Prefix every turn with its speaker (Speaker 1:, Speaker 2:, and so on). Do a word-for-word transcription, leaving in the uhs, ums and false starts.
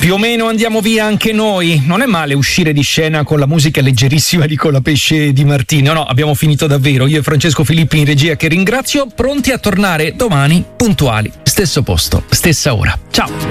Speaker 1: Più o meno andiamo via anche noi. Non è male uscire di scena con la musica leggerissima di Colapesce Di Martino. No, abbiamo finito davvero. Io e Francesco Filippi in regia, che ringrazio, pronti a tornare domani puntuali. Stesso posto, stessa ora. Ciao.